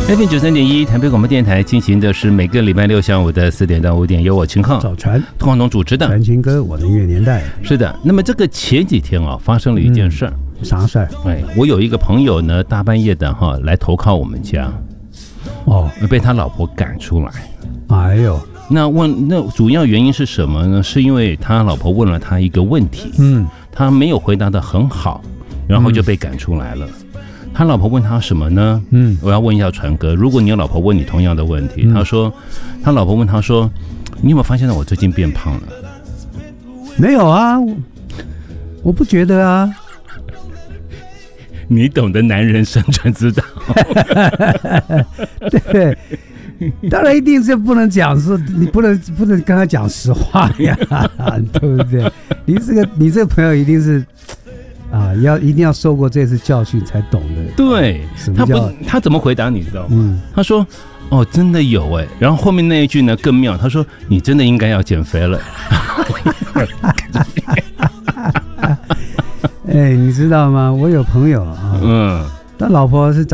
FM93.1台北广播电台进行的是每个礼拜六下午的4点到5点，由我秦浩、 赵传、 童广东主持的传情歌，我的音乐年代。 是的，那么这个前几天啊，发生了一件事儿。 啥事儿？ 我有一个朋友呢，大半夜的来投靠我们家，被他老婆赶出来。 哎呦， 那主要原因是什么呢？是因为他老婆问了他一个问题，他没有回答得很好，然后就被赶出来了。他老婆问他什么呢？我要问一下传哥，如果你有老婆问你同样的问题，他老婆问他说，你有没有发现到我最近变胖了？ 没有啊，我不觉得啊。 你懂得男人生存之道。 对，当然一定是不能讲，说你不能跟他讲实话呀，对不对？你这个朋友一定是。一定要受过这次教训才懂的。 对，他怎么回答你知道吗？他说：“哦，真的有哎。”然后后面那一句呢更妙，他说：“你真的应该要减肥了。” 你知道吗？我有朋友啊，他老婆是